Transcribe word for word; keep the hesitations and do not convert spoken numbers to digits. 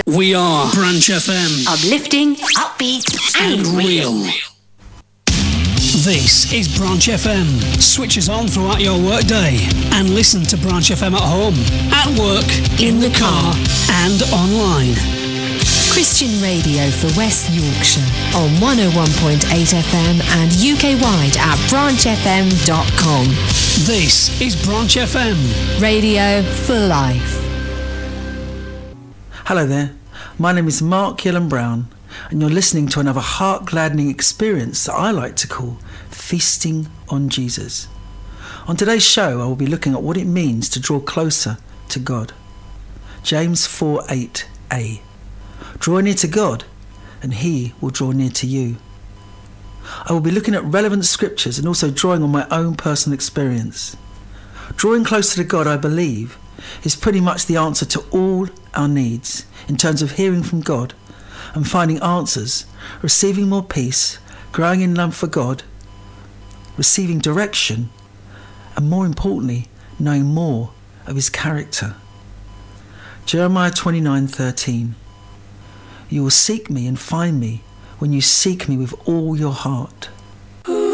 We are Branch F M. Uplifting, upbeat, and, and real. real. This is Branch F M. Switch us on throughout your workday and listen to Branch F M at home, at work, in, in the, the car, and online. Christian radio for West Yorkshire on one oh one point eight F M and U K wide at branch f m dot com. This is Branch F M. Radio for life. Hello there, my name is Mark Gillen Brown, and you're listening to another heart-gladdening experience that I like to call Feasting on Jesus. On today's show, I will be looking at what it means to draw closer to God. James four eight a. Draw near to God, and He will draw near to you. I will be looking at relevant scriptures and also drawing on my own personal experience. Drawing closer to God, I believe, is pretty much the answer to all our needs in terms of hearing from God and finding answers, receiving more peace, growing in love for God, receiving direction, and more importantly, knowing more of His character. Jeremiah twenty-nine thirteen. You will seek me and find me when you seek me with all your heart.